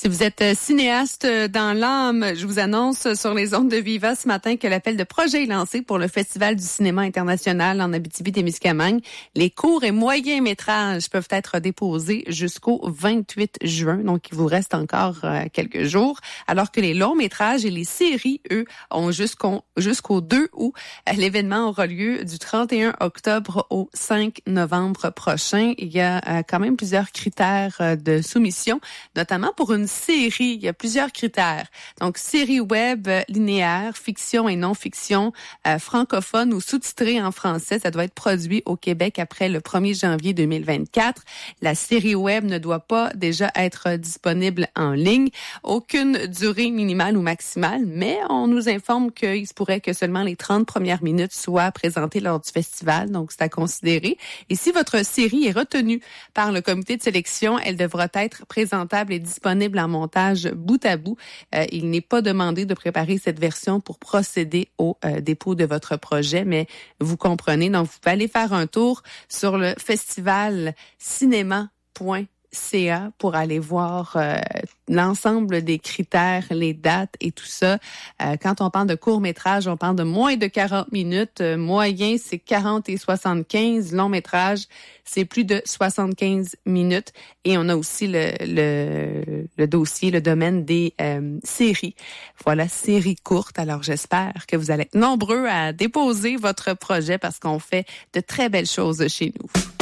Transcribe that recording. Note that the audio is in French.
Si vous êtes cinéaste dans l'âme, je vous annonce sur les ondes de Viva ce matin que l'appel de projet est lancé pour le Festival du cinéma international en Abitibi-Témiscamingue. Les courts et moyens métrages peuvent être déposés jusqu'au 28 juin, donc il vous reste encore quelques jours, alors que les longs métrages et les séries, eux, ont jusqu'au 2 août. L'événement aura lieu du 31 octobre au 5 novembre prochain. Il y a quand même plusieurs critères de soumission, notamment pour une série. Il y a plusieurs critères. Donc, série web linéaire, fiction et non-fiction, francophone ou sous-titrée en français. Ça doit être produit au Québec après le 1er janvier 2024. La série web ne doit pas déjà être disponible en ligne. Aucune durée minimale ou maximale, mais on nous informe qu'il se pourrait que seulement les 30 premières minutes soient présentées lors du festival. Donc, c'est à considérer. Et si votre série est retenue par le comité de sélection, elle devra être présentable et disponible en montage bout à bout. Il n'est pas demandé de préparer cette version pour procéder au dépôt de votre projet, mais vous comprenez. Donc, vous pouvez aller faire un tour sur le festival cinéma.ca pour aller voir l'ensemble des critères, les dates et tout ça. Quand on parle de court-métrage, on parle de moins de 40 minutes. Moyen, c'est 40 et 75. Long-métrage, c'est plus de 75 minutes. Et on a aussi le dossier, le domaine des séries. Voilà, séries courtes. Alors, j'espère que vous allez être nombreux à déposer votre projet parce qu'on fait de très belles choses chez nous.